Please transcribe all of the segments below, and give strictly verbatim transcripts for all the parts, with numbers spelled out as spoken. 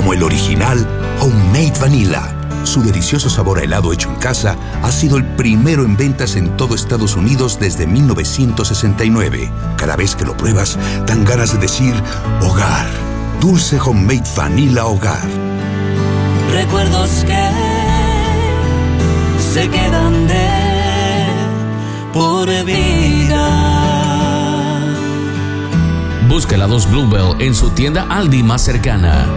como el original Homemade Vanilla. Su delicioso sabor a helado hecho en casa ha sido el primero en ventas en todo Estados Unidos desde mil novecientos sesenta y nueve. Cada vez que lo pruebas, dan ganas de decir hogar. Dulce Homemade Vanilla Hogar. Recuerdos que se quedan de por vida. Busca helados Bluebell en su tienda Aldi más cercana.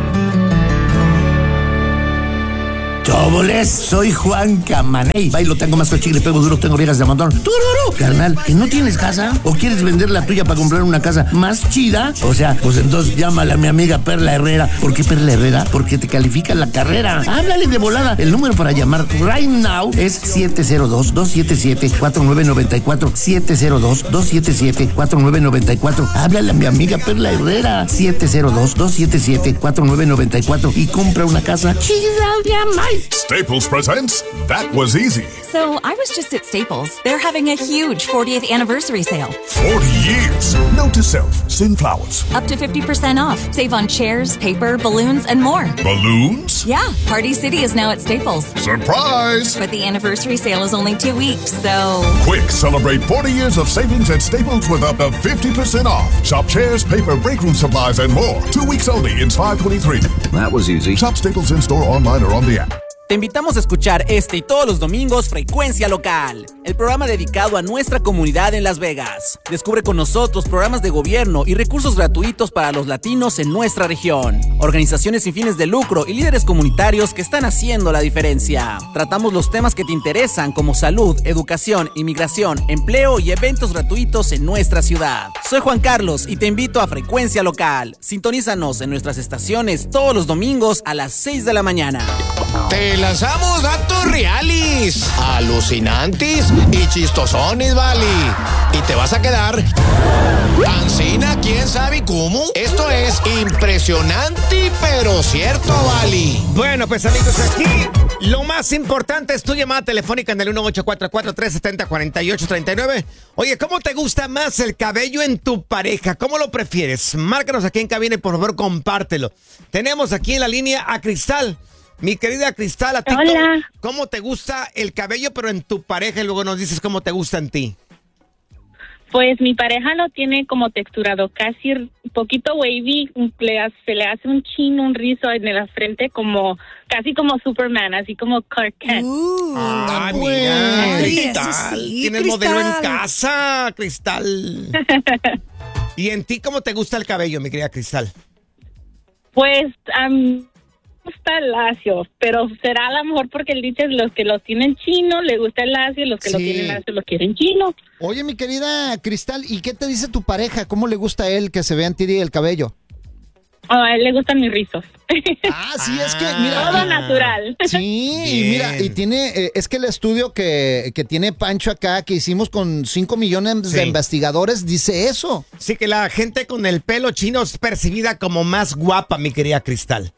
¡Choboles! Soy Juan Camaney. Bailo, tengo más que chile, pego duro, tengo viejas de montón. ¡Tururu! Carnal, ¿que no tienes casa? ¿O quieres vender la tuya para comprar una casa más chida? O sea, pues entonces llámala a mi amiga Perla Herrera. ¿Por qué Perla Herrera? Porque te califica la carrera. Háblale de volada. El número para llamar right now es siete cero dos, dos siete siete, cuatro nueve nueve cuatro. siete cero dos, dos siete siete, cuatro nueve nueve cuatro. Háblale a mi amiga Perla Herrera. siete cero dos, dos siete siete, cuatro nueve nueve cuatro y compra una casa chida de amar. Staples presents That Was Easy. So I was just at Staples. They're having a huge fortieth anniversary sale. forty years. Note to self, send flowers. Up to fifty percent off. Save on chairs, paper, balloons, and more. Balloons? Yeah, Party City is now at Staples. Surprise! But the anniversary sale is only two weeks, so... Quick, celebrate forty years of savings at Staples with up to fifty percent off. Shop chairs, paper, break room supplies, and more. Two weeks only in five twenty-three. That was easy. Shop Staples in-store, online, or on the app. Te invitamos a escuchar este y todos los domingos Frecuencia Local, el programa dedicado a nuestra comunidad en Las Vegas. Descubre con nosotros programas de gobierno y recursos gratuitos para los latinos en nuestra región, organizaciones sin fines de lucro y líderes comunitarios que están haciendo la diferencia. Tratamos los temas que te interesan como salud, educación, inmigración, empleo y eventos gratuitos en nuestra ciudad. Soy Juan Carlos y te invito a Frecuencia Local. Sintonízanos en nuestras estaciones todos los domingos a las seis de la mañana. Te lanzamos datos reales, alucinantes y chistosones, vale. Y te vas a quedar pancina, quién sabe cómo. Esto es impresionante, pero cierto, vale. Bueno, pues amigos, aquí lo más importante es tu llamada telefónica en el uno ocho cuatro cuatro, tres siete cero, cuatro ocho tres nueve. Oye, ¿cómo te gusta más el cabello en tu pareja? ¿Cómo lo prefieres? Márcanos aquí en cabina y por favor compártelo. Tenemos aquí en la línea a Cristal. Mi querida Cristal, ¿a ti cómo, cómo te gusta el cabello pero en tu pareja? Y luego nos dices cómo te gusta en ti. Pues mi pareja lo tiene como texturado, casi un poquito wavy, le hace, se le hace un chin, un rizo en la frente como, casi como Superman, así como Clark Kent. Uh, ah, mira, Cristal, sí, tienes Cristal. Modelo en casa, Cristal. ¿Y en ti cómo te gusta el cabello, mi querida Cristal? Pues, um, gusta el lacio, pero será a lo mejor porque él dice los que lo tienen chino, le gusta el lacio, los que sí. lo tienen lacio lo quieren chino. Oye, mi querida Cristal, ¿y qué te dice tu pareja? ¿Cómo le gusta a él que se vea en ti el cabello? Oh, a él le gustan mis rizos. Ah, sí, es que, mira. Todo natural. Sí, y mira, y tiene, eh, es que el estudio que, que tiene Pancho acá, que hicimos con cinco millones sí. de investigadores, dice eso. Sí, que la gente con el pelo chino es percibida como más guapa, mi querida Cristal.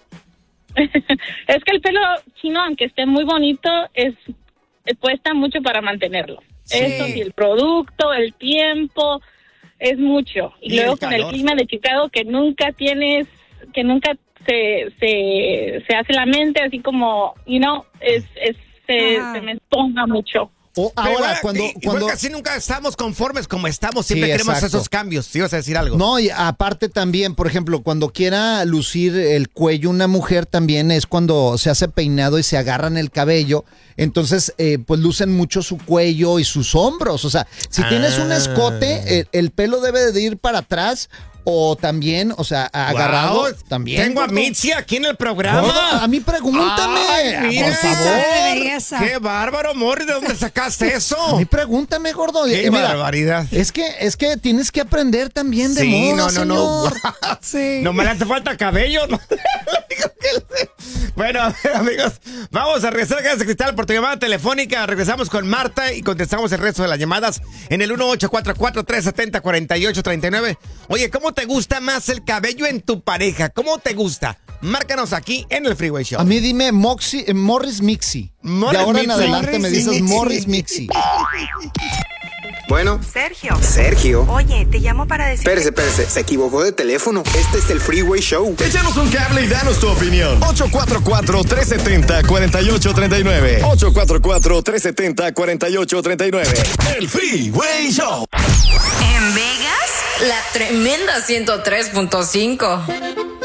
Es que el pelo chino, aunque esté muy bonito, es cuesta mucho para mantenerlo. Sí. Eso y el producto, el tiempo, es mucho. Y, y luego el con el clima de Chicago que nunca tienes, que nunca se se, se hace la mente así como, you know, es, es se, se me esponja mucho. Oh, ahora, igual, cuando, igual cuando casi nunca estamos conformes como estamos, siempre sí, queremos exacto. esos cambios. ¿Sí vas a decir algo? No, y aparte también, por ejemplo, cuando quiera lucir el cuello una mujer, también es cuando se hace peinado y se agarran el cabello. Entonces, eh, pues lucen mucho su cuello y sus hombros. O sea, si ah. tienes un escote, el, el pelo debe de ir para atrás. O también, o sea, agarrado wow, también. Tengo a Mitzi aquí en el programa. No, a mí pregúntame. Ay, mira, por favor. Qué bárbaro, Morris, ¿de dónde sacaste eso? A mí pregúntame, gordo. Qué eh, mira, barbaridad. Es que, es que tienes que aprender también de sí, moda, no, no, señor. no. Sí. No me hace falta cabello. No. Bueno, amigos, vamos a regresar. Gracias, Cristal, por tu llamada telefónica. Regresamos con Marta y contestamos el resto de las llamadas en el uno ocho cuatro cuatro, tres siete cero, cuatro ocho tres nueve. Oye, ¿cómo te gusta más el cabello en tu pareja? ¿Cómo te gusta? Márcanos aquí en el Freeway Show. A mí dime Moxie, eh, Morris Mixie. Morris de ahora Mixi. En adelante Morris me dices Mixi. Morris Mixie. Bueno. Sergio. Sergio. Oye, te llamo para decir... Espérese, espérese, se equivocó de teléfono. Este es el Freeway Show. Échanos un cable y danos tu opinión. ocho cuatro cuatro, tres siete cero, cuatro ocho tres nueve. ocho cuatro cuatro, tres siete cero, cuatro ocho tres nueve. El Freeway Show. En Vegas, la tremenda ciento tres punto cinco.